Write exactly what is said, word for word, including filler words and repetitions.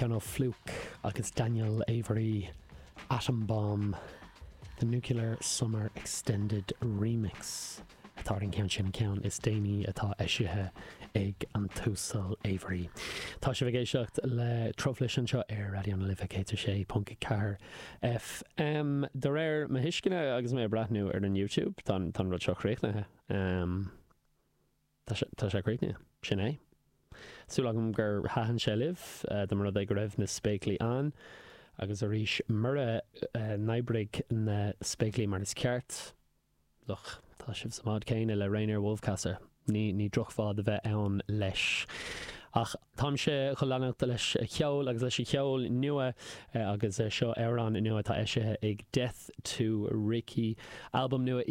Keanu Fluke agus Daniel Avery, Atom Bomb, the Nuclear Summer Extended Remix. Atá cean sin cean is déine atá eisithe ag an túsal Avery. Tá sé bhgéisiocht le troflis an seo ar radio na lifacator sé punca car F M. De réir ma hiiscinne agus mé brathnú ar an YouTube tan tan rud seo chréichnathe. Um, tá sé chréicne, sin é. Súlagam gur hahan sé libh, uh, de mar ag go raibh na spéiclí an, agus a rís mura uh, naibrig na spéiclí mar is ceart. Loch, tá sibh samád céine le Rainier Wolfcasser. Ní, ní drochfád a bheith ann leis. Ach, tám sé cholanachta leis cheol agus leis cheol nua uh, agus uh, seo ar an nua tá eisithe ag Death to Ricky album nua